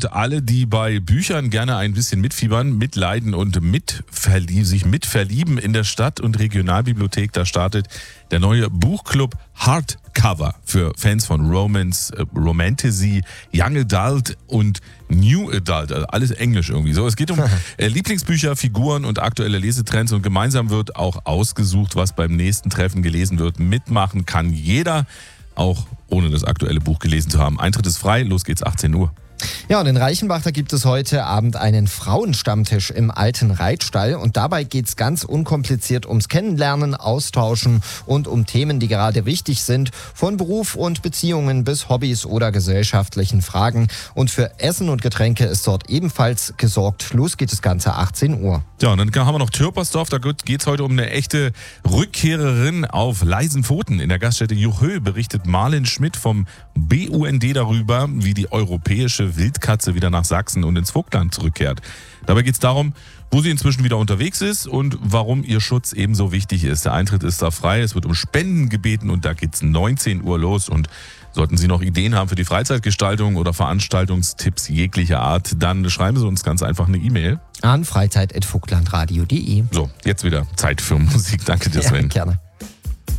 und alle, die bei Büchern gerne ein bisschen mitfiebern, mitleiden und sich mitverlieben in der Stadt- und Regionalbibliothek, da startet der neue Buchclub Hardcover für Fans von Romance, Romantasy, Young Adult und New Adult, also alles Englisch irgendwie so. Es geht um Lieblingsbücher, Figuren und aktuelle Lesetrends und gemeinsam wird auch ausgesucht, was beim nächsten Treffen gelesen wird. Mitmachen kann jeder, auch ohne das aktuelle Buch gelesen zu haben. Eintritt ist frei, los geht's 18 Uhr. Ja, und in Reichenbach, da gibt es heute Abend einen Frauenstammtisch im alten Reitstall. Und dabei geht's ganz unkompliziert ums Kennenlernen, Austauschen und um Themen, die gerade wichtig sind. Von Beruf und Beziehungen bis Hobbys oder gesellschaftlichen Fragen. Und für Essen und Getränke ist dort ebenfalls gesorgt. Los geht das Ganze 18 Uhr. Ja, und dann haben wir noch Türpersdorf. Da geht's heute um eine echte Rückkehrerin auf leisen Pfoten. In der Gaststätte Juchö berichtet Marlin Schmidt vom BUND darüber, wie die europäische Wildkatze wieder nach Sachsen und ins Vogtland zurückkehrt. Dabei geht es darum, wo sie inzwischen wieder unterwegs ist und warum ihr Schutz ebenso wichtig ist. Der Eintritt ist da frei, es wird um Spenden gebeten und da geht's 19 Uhr los. Und sollten Sie noch Ideen haben für die Freizeitgestaltung oder Veranstaltungstipps jeglicher Art, dann schreiben Sie uns ganz einfach eine E-Mail An freizeit@vogtlandradio.de. So, jetzt wieder Zeit für Musik. Danke dir, Sven. Ja, gerne.